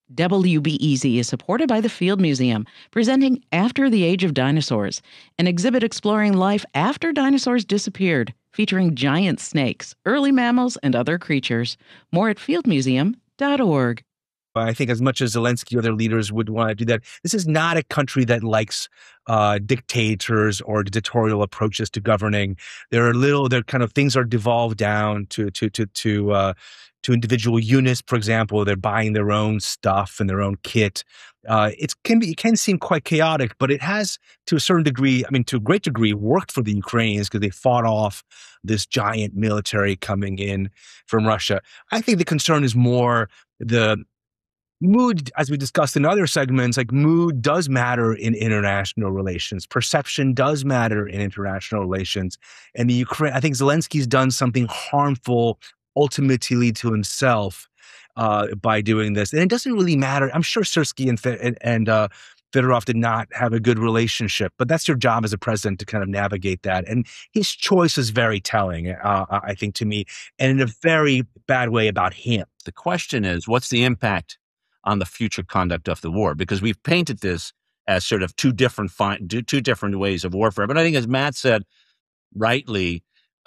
WBEZ is supported by the Field Museum, presenting After the Age of Dinosaurs, an exhibit exploring life after dinosaurs disappeared, featuring giant snakes, early mammals, and other creatures. More at fieldmuseum.org. I think as much as Zelensky or other leaders would want to do that, this is not a country that likes dictators or dictatorial approaches to governing. They're kind of things are devolved down to individual units. For example, they're buying their own stuff and their own kit. It can seem quite chaotic, but it has, to a certain degree, to a great degree, worked for the Ukrainians because they fought off this giant military coming in from Russia. I think the concern is more the mood, as we discussed in other segments. Like, mood does matter in international relations. Perception does matter in international relations. And I think Zelensky's done something harmful ultimately to himself by doing this. And it doesn't really matter. I'm sure Syrskyi and Fedorov did not have a good relationship, but that's your job as a president to kind of navigate that. And his choice is very telling, I think, to me, and in a very bad way about him. The question is, what's the impact on the future conduct of the war? Because we've painted this as sort of two different ways of warfare. But I think, as Matt said rightly,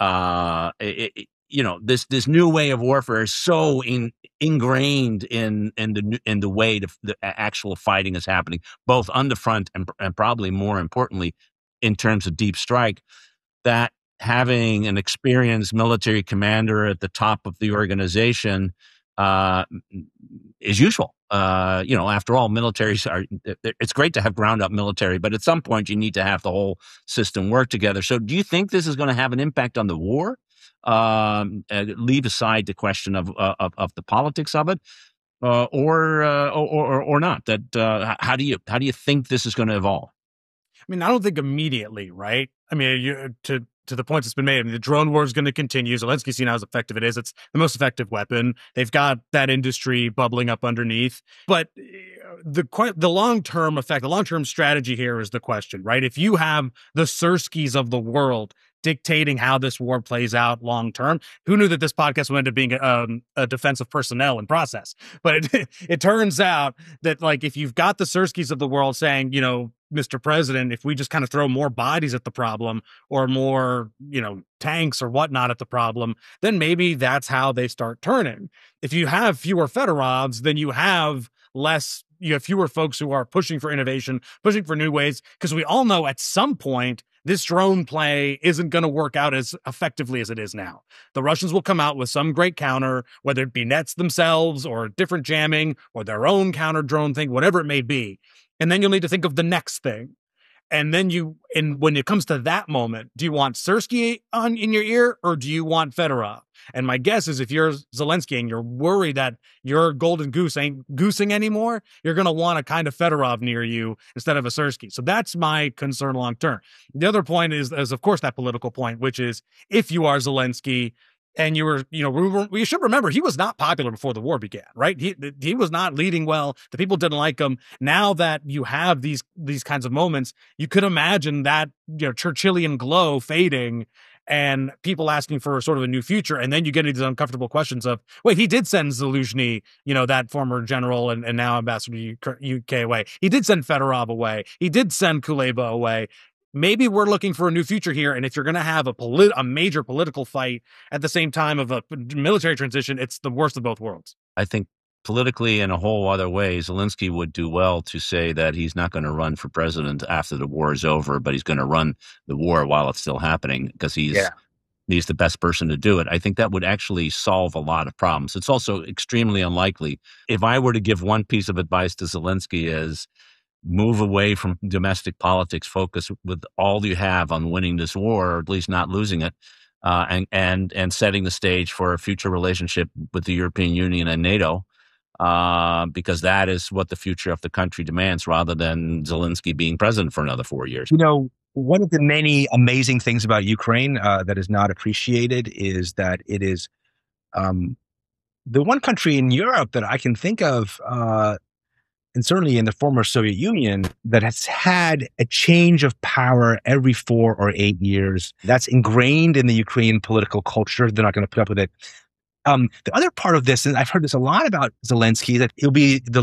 this new way of warfare is so ingrained in the way the actual fighting is happening, both on the front and probably more importantly in terms of deep strike, that having an experienced military commander at the top of the organization is useful. After all, it's great to have ground up military, but at some point you need to have the whole system work together. So do you think this is going to have an impact on the war? Leave aside the question of the politics of it, or not. How do you think this is going to evolve? I don't think immediately, right? To the points that's been made, the drone war is going to continue. Zelensky's seen how effective it is. It's the most effective weapon. They've got that industry bubbling up underneath. But the long-term effect, the long-term strategy here is the question, right? If you have the Syrskys of the world dictating how this war plays out long-term, who knew that this podcast would end up being a defense of personnel in process? But it turns out that, like, if you've got the Syrskys of the world saying, Mr. President, if we just kind of throw more bodies at the problem or more, tanks or whatnot at the problem, then maybe that's how they start turning. If you have fewer Fedorovs, then you have fewer folks who are pushing for innovation, pushing for new ways, because we all know at some point this drone play isn't going to work out as effectively as it is now. The Russians will come out with some great counter, whether it be nets themselves or different jamming or their own counter drone thing, whatever it may be. And then you'll need to think of the next thing. And then when it comes to that moment, do you want Syrskyi in your ear or do you want Fedorov? And my guess is if you're Zelensky and you're worried that your golden goose ain't goosing anymore, you're going to want a kind of Fedorov near you instead of a Syrskyi. So that's my concern long term. The other point is of course, that political point, which is if you are Zelensky, and we should remember he was not popular before the war began, right? He was not leading well. The people didn't like him. Now that you have these kinds of moments, you could imagine that Churchillian glow fading and people asking for sort of a new future. And then you get into these uncomfortable questions of, wait, he did send Zaluzhny, that former general and now ambassador to UK away. He did send Fedorov away. He did send Kuleba away. Maybe we're looking for a new future here. And if you're going to have a major political fight at the same time of a military transition, it's the worst of both worlds. I think politically, in a whole other way, Zelensky would do well to say that he's not going to run for president after the war is over, but he's going to run the war while it's still happening because he's the best person to do it. I think that would actually solve a lot of problems. It's also extremely unlikely. If I were to give one piece of advice to Zelensky is, move away from domestic politics, focus with all you have on winning this war, or at least not losing it, and setting the stage for a future relationship with the European Union and NATO, because that is what the future of the country demands, rather than Zelensky being president for another 4 years. One of the many amazing things about Ukraine that is not appreciated is that it is the one country in Europe that I can think of, and certainly in the former Soviet Union, that has had a change of power every 4 or 8 years. That's ingrained in the Ukrainian political culture. They're not going to put up with it. The other part of this, and I've heard this a lot about Zelensky, that he'll be the